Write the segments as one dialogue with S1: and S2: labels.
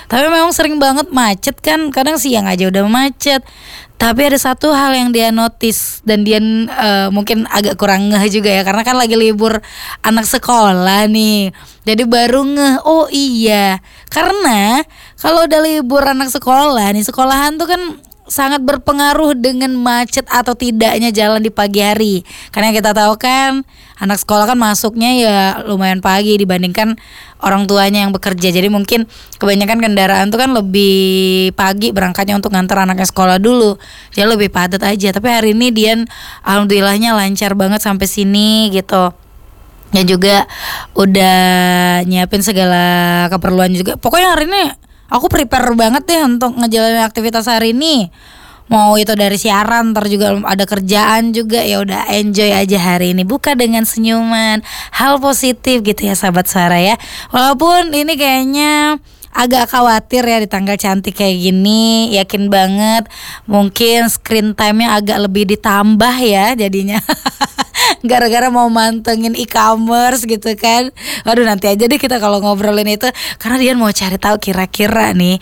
S1: Tapi memang sering banget macet kan, kadang siang aja udah macet. Tapi ada satu hal yang dia notice dan dia mungkin agak kurang ngeh juga ya, karena kan lagi libur anak sekolah nih. Jadi baru ngeh, oh iya, karena kalau udah libur anak sekolah nih, sekolahan tuh kan sangat berpengaruh dengan macet atau tidaknya jalan di pagi hari. Karena kita tahu kan anak sekolah kan masuknya ya lumayan pagi dibandingkan orang tuanya yang bekerja. Jadi mungkin kebanyakan kendaraan tuh kan lebih pagi berangkatnya untuk nganter anaknya sekolah dulu. Jadi lebih padat aja. Tapi hari ini Dian alhamdulillahnya lancar banget sampai sini gitu. Ya juga udah nyiapin segala keperluan juga. Pokoknya hari ini aku prepare banget deh untuk ngejalanin aktivitas hari ini. Mau itu dari siaran, ntar juga ada kerjaan juga, ya udah enjoy aja hari ini. Buka dengan senyuman, hal positif gitu ya sahabat suara ya. Walaupun ini kayaknya agak khawatir ya di tanggal cantik kayak gini, yakin banget mungkin screen time-nya agak lebih ditambah ya jadinya. Gara-gara mau mantengin e-commerce gitu kan. Waduh, nanti aja deh kita kalau ngobrolin itu, karena dia mau cari tahu kira-kira nih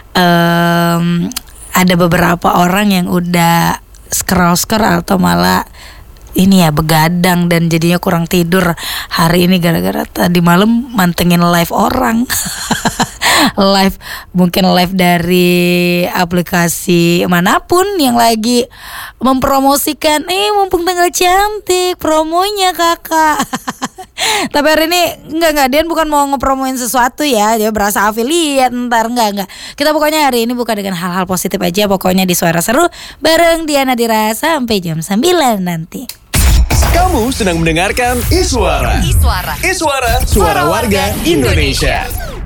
S1: ada beberapa orang yang udah scroll atau malah ini ya begadang dan jadinya kurang tidur hari ini gara-gara tadi malam mantengin live orang. Live, mungkin live dari aplikasi manapun yang lagi mempromosikan mumpung tanggal cantik promonya kakak. Tapi hari ini enggak Dian bukan mau ngepromoin sesuatu ya, dia berasa affiliate ntar enggak. Kita pokoknya hari ini buka dengan hal-hal positif aja, pokoknya di Suara Seru bareng Diana Dira sampai jam 9 nanti.
S2: Kamu sedang mendengarkan Iswara. Iswara, suara warga Indonesia.